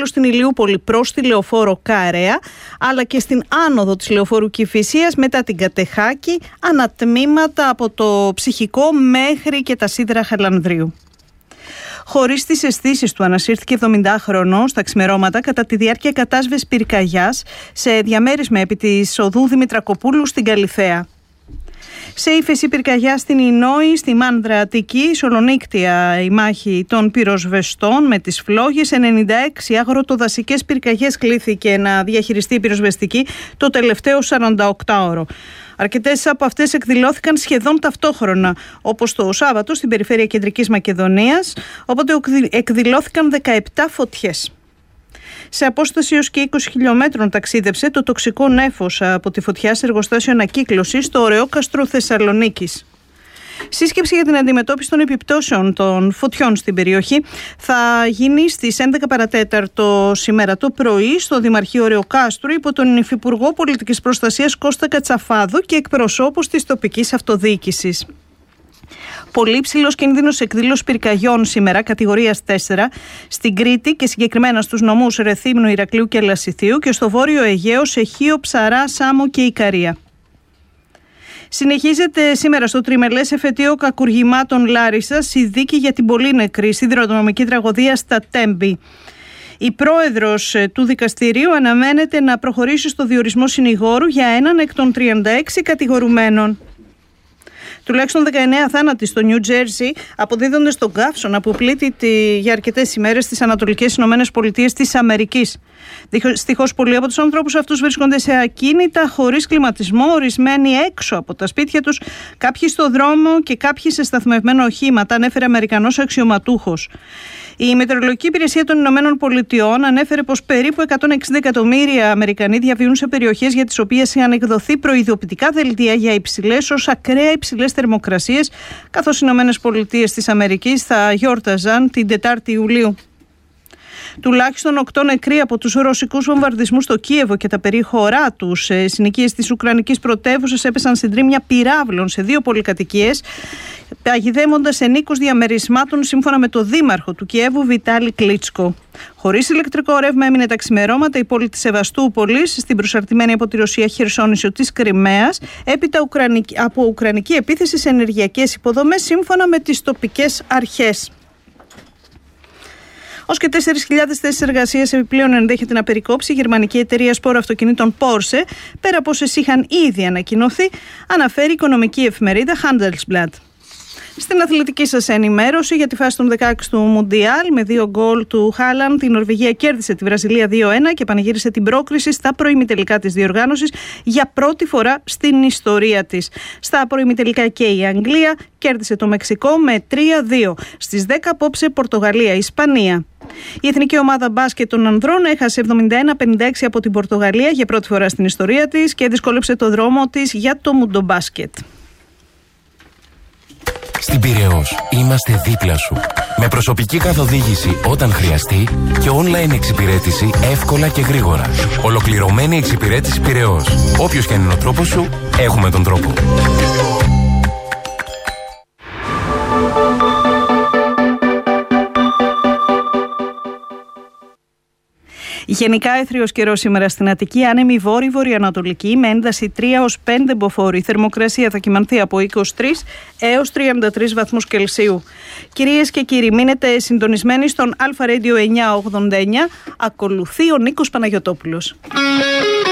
στην Ηλιούπολη προς τη λεωφόρο Καρέα, αλλά και στην άνοδο της λεωφόρου Κηφισίας μετά την Κατεχάκη, ανατμήματα από το Ψυχικό μέχρι και τα σίδερα Χαλανδρίου. Χωρίς τις αισθήσεις του ανασύρθηκε 70χρονο στα ξημερώματα κατά τη διάρκεια κατάσβεσης πυρκαγιάς σε διαμέρισμα επί της οδού Δημητρακοπούλου στην Καλιθέα. Σε ύφεση πυρκαγιά στην Ινόη, στη Μάνδρα Αττική, ισολονύκτια η μάχη των πυροσβεστών με τις φλόγες. 96 αγροτοδασικές πυρκαγιές κλήθηκε να διαχειριστεί η πυροσβεστική το τελευταίο 48ωρο. Αρκετές από αυτές εκδηλώθηκαν σχεδόν ταυτόχρονα, όπως το Σάββατο στην περιφέρεια Κεντρικής Μακεδονίας, οπότε εκδηλώθηκαν 17 φωτιές. Σε απόσταση έως και 20 χιλιόμετρων ταξίδεψε το τοξικό νέφος από τη φωτιά σε εργοστάσιο ανακύκλωσης στο Ωρεόκαστρο Θεσσαλονίκης. Σύσκεψη για την αντιμετώπιση των επιπτώσεων των φωτιών στην περιοχή θα γίνει στις 11 παρατέταρτο σήμερα το πρωί στο Δημαρχείο Ωρεοκάστρου υπό τον Υφυπουργό Πολιτικής Προστασίας Κώστα Κατσαφάδο και εκπροσώπους της τοπικής αυτοδιοίκησης. Πολύ ψηλός κίνδυνος εκδήλωσης πυρκαγιών σήμερα, κατηγορίας 4, στην Κρήτη και συγκεκριμένα στους νομούς Ρεθύμνου, Ηρακλείου και Λασιθίου και στο Βόρειο Αιγαίο σε Χίο, Ψαρά, Σάμο και Ικαρία. Συνεχίζεται σήμερα στο τριμελές εφετείο κακουργημάτων Λάρισσας η δίκη για την πολύ νεκρή σιδηροδρομική τραγωδία στα Τέμπη. Η πρόεδρος του δικαστηρίου αναμένεται να προχωρήσει στο διορισμό συνηγόρου για έναν εκ των 36 κατηγορουμένων. Τουλάχιστον 19 θάνατοι στο Νιου Τζέρσι αποδίδονται στον καύσωνα που πλήττει για αρκετές ημέρες στις Ανατολικές Ηνωμένες Πολιτείες της Αμερικής. Δυστυχώς πολλοί από τους ανθρώπους αυτούς βρίσκονται σε ακίνητα, χωρίς κλιματισμό, ορισμένοι έξω από τα σπίτια τους, κάποιοι στο δρόμο και κάποιοι σε σταθμευμένα οχήματα, ανέφερε Αμερικανός αξιωματούχος. Η Μετεωρολογική Υπηρεσία των Ηνωμένων Πολιτειών ανέφερε πως περίπου 160 εκατομμύρια Αμερικανοί διαβιούν σε περιοχές για τις οποίες είχαν εκδοθεί προειδοποιητικά δελτία για υψηλές ως ακραία υψηλές θερμοκρασίες, καθώς οι Ηνωμένες Πολιτείες της Αμερικής θα γιόρταζαν την 4η Ιουλίου. Τουλάχιστον 8 νεκροί από τους ρωσικούς βομβαρδισμούς στο Κίεβο και τα περίχωρά τους σε συνοικίες της Ουκρανικής πρωτεύουσας έπεσαν στην τρίμια πυράβλων σε 2 πολυκατοικίες, παγιδεύοντας ενοίκους διαμερισμάτων σύμφωνα με το δήμαρχο του Κιέβου Βιτάλη Κλίτσκο. Χωρίς ηλεκτρικό ρεύμα έμεινε τα ξημερώματα η πόλη της Σεβαστούπολης στην προσαρτημένη από τη Ρωσία Χερσόνησο της Κριμαίας έπειτα από ουκρανική επίθεση σε ενεργειακές υποδομές σύμφωνα με τις τοπικές αρχές. Ως και 4.000 θέσεις εργασίας επιπλέον ενδέχεται να περικόψει η γερμανική εταιρεία σπόρων αυτοκινήτων Porsche, πέρα από όσες είχαν ήδη ανακοινωθεί, αναφέρει η οικονομική εφημερίδα Handelsblatt. Στην αθλητική σας ενημέρωση για τη φάση των 16 του Μουντιάλ, με 2 γκολ του Χάλαντ, η Νορβηγία κέρδισε τη Βραζιλία 2-1 και πανηγύρισε την πρόκριση στα προημιτελικά της διοργάνωσης για πρώτη φορά στην ιστορία της. Στα προημιτελικά και η Αγγλία κέρδισε το Μεξικό με 3-2. Στις 10 απόψε Πορτογαλία-Ισπανία. Η εθνική ομάδα μπάσκετ των ανδρών έχασε 71-56 από την Πορτογαλία για πρώτη φορά στην ιστορία της και δυσκόλεψε το δρόμο της για το μουντομπάσκετ. Στην Πειραιώς είμαστε δίπλα σου. Με προσωπική καθοδήγηση όταν χρειαστεί και online εξυπηρέτηση εύκολα και γρήγορα. Ολοκληρωμένη εξυπηρέτηση Πειραιώς. Όποιος και αν είναι ο τρόπος σου, έχουμε τον τρόπο. Γενικά έθριος καιρός σήμερα στην Αττική, άνεμη βόρειο-βορειοανατολική με ένταση 3 ως 5 μποφόρ. Η θερμοκρασία θα κυμανθεί από 23 έως 33 βαθμούς Κελσίου. Κυρίες και κύριοι, μείνετε συντονισμένοι στον Αλφα Radio 989. Ακολουθεί ο Νίκος Παναγιωτόπουλος.